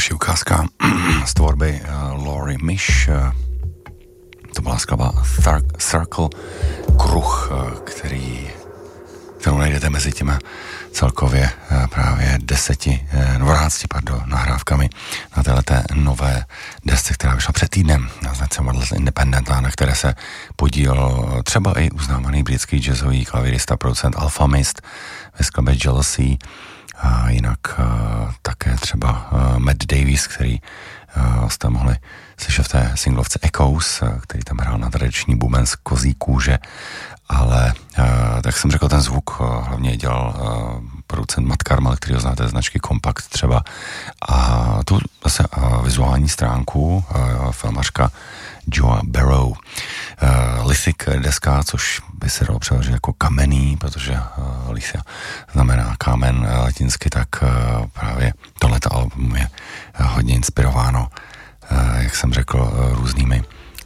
Další ukázka z tvorby Laurie Mish. To byla skladba Circle, kruh, kterou najdete mezi těma celkově právě 12 nahrávkami na téhleté nové desce, která vyšla před týdnem na značce Models Independent, na které se podílel třeba i uznávaný britský jazzový klavírista, producent Alfa Mist ve skladbě Jealousy, a jinak také třeba Matt Davies, který jste mohli slyšet v té singlovce Echoes, který tam hrál na tradiční buben z kozí kůže, ale tak jsem řekl, ten zvuk hlavně dělal producent Matt Carmel, který ho znáte značky Compact třeba, a tu zase vizuální stránku filmařka Joa Barrow. Lithic deska, což by se dalo přeložit jako kamenný, protože lithium znamená kámen latinsky, tak právě tohleto album je hodně inspirováno, jak jsem řekl, různými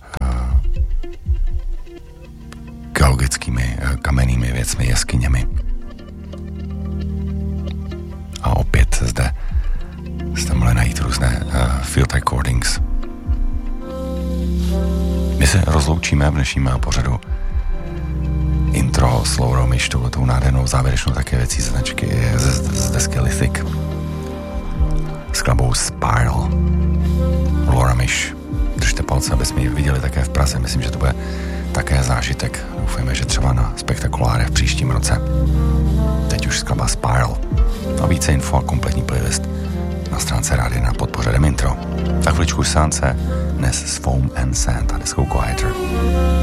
geologickými kamennými věcmi, jeskyněmi. A opět zde jste mohli najít různé field recordings. My se rozloučíme v dnešním pořadu intro s Laurou Mish, tou nádhernou závěrečnou také věcí ze značky z desky Lithic. Skladbou Spiral. Laura Mish. Držte palce, aby jsme ji viděli také v Praze. Myslím, že to bude také zážitek. Doufujeme, že třeba na Spektakuláre v příštím roce. Teď už skladba Spiral. A více info a kompletní playlist na stránce rádia na podpoře Demintro. Tak vličku sánce dnes s Foam and Sand a deskou Quieter.